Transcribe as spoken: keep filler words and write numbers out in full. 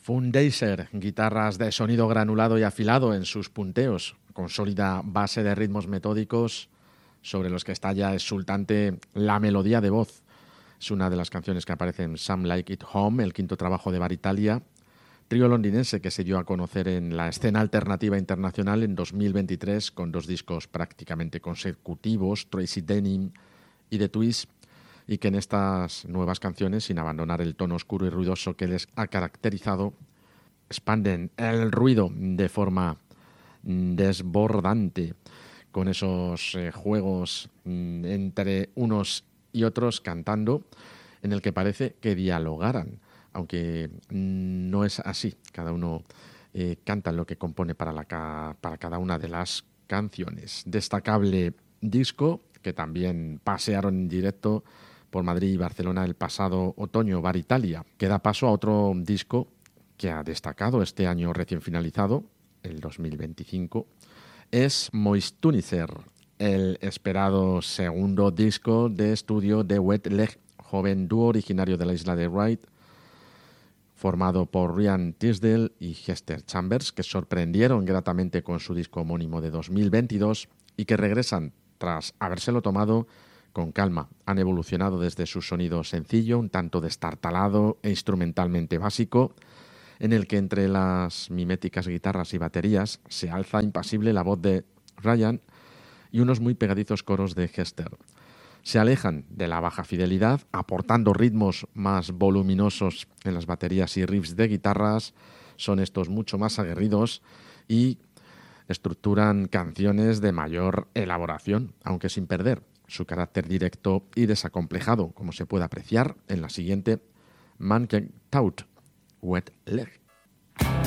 Fundacer, guitarras de sonido granulado y afilado en sus punteos, con sólida base de ritmos metódicos sobre los que estalla exultante la melodía de voz. Es una de las canciones que aparece en Some Like It Home, el quinto trabajo de Baritalia, trío londinense que se dio a conocer en la escena alternativa internacional en dos mil veintitrés con dos discos prácticamente consecutivos, Tracy Denim y The Twist, y que en estas nuevas canciones, sin abandonar el tono oscuro y ruidoso que les ha caracterizado, expanden el ruido de forma desbordante, con esos eh, juegos mm, entre unos y otros cantando, en el que parece que dialogaran, aunque mm, no es así. Cada uno eh, canta lo que compone para, la ca- para cada una de las canciones. Destacable disco que también pasearon en directo por Madrid y Barcelona el pasado otoño, Baritalia, que da paso a otro disco que ha destacado este año recién finalizado, el dos mil veinticinco, es Moistunizer, el esperado segundo disco de estudio de Wet Leg, joven dúo originario de la isla de Wight, formado por Ryan Tisdale y Hester Chambers, que sorprendieron gratamente con su disco homónimo de dos mil veintidós y que regresan tras habérselo tomado con calma. Han evolucionado desde su sonido sencillo, un tanto destartalado e instrumentalmente básico, en el que entre las miméticas guitarras y baterías se alza impasible la voz de Ryan y unos muy pegadizos coros de Hester. Se alejan de la baja fidelidad, aportando ritmos más voluminosos en las baterías y riffs de guitarras. Son estos mucho más aguerridos y estructuran canciones de mayor elaboración, aunque sin perder su carácter directo y desacomplejado, como se puede apreciar en la siguiente, Man Can Tout, Wet Leg.